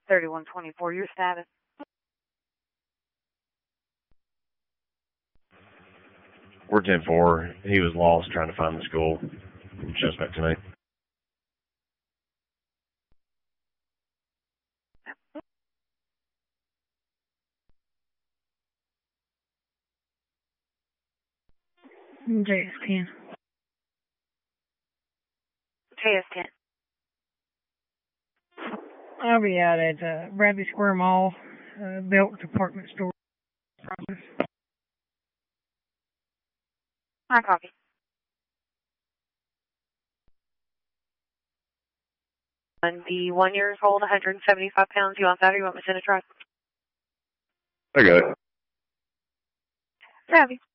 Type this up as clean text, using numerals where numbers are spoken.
3124, your status. We're 10-4. He was lost trying to find the school. Suspect tonight. JS10. JS10. I'll be out at Bradley Square Mall, Belk Department Store process. I copy. And the 1 years old, 175 pounds. You want that or you want me to send a truck? I got it. Ravi.